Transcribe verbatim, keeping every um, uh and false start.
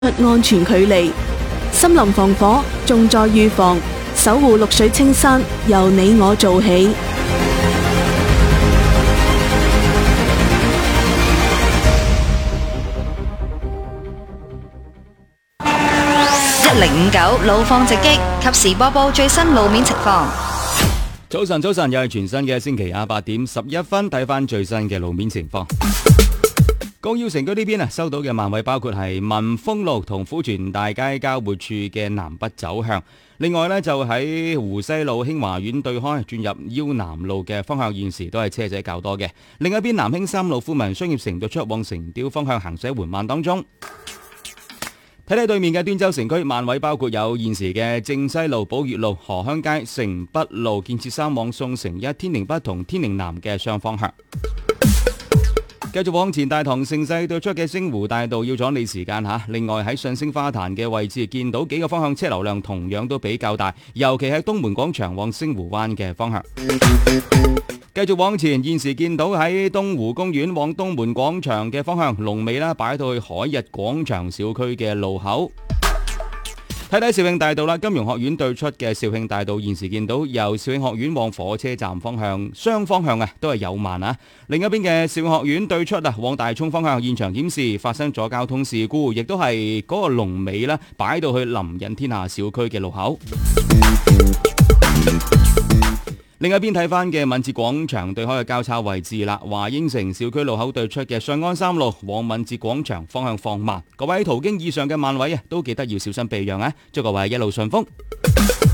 安全距離。森林防火重在預防，守護綠水青山由你我做起。 一零五九路況直擊，及時播報最新路面情況。 早晨，早晨，又係全新嘅星期啊，八點十一分，睇翻最新嘅路面情況。江耀城區呢邊啊，收到嘅慢位包括係民豐路同富泉大街交匯處嘅南北走向。另外呢，就喺湖西路興華苑對開轉入腰南路嘅方向，現時都係車仔較多嘅。另一邊南興三路富民商業城對出往城雕方向行駛緩慢當中。睇睇對面嘅端州城區慢位包括有現時嘅正西路、寶月路、河鄉街、城北路、建設三往宋城一、天寧北同天寧南嘅雙方向。繼續往前，大棠盛世對出嘅星湖大道要阻你時間吓。另外喺上星花壇嘅位置見到幾個方向車流量同樣都比較大，尤其係東門廣場往星湖灣嘅方向。繼續往前，現時見到喺東湖公園往東門廣場嘅方向龍尾啦，擺到去海逸廣場小區嘅路口。睇睇肇慶大道啦，金融學院對出嘅肇慶大道現時見到由肇慶學院往火車站方向雙方向啊都係有慢啊。另一邊嘅肇慶學院對出啊往大涌方向現場顯示發生咗交通事故，亦都係嗰個龍尾啦擺到去林蔭天下小區嘅路口。另一邊睇翻嘅敏捷廣場對開嘅交叉位置啦，華英城小區路口對出嘅順安三路往敏捷廣場方向放慢，各位途經以上嘅慢位啊，都記得要小心避讓啊！祝各位一路順風。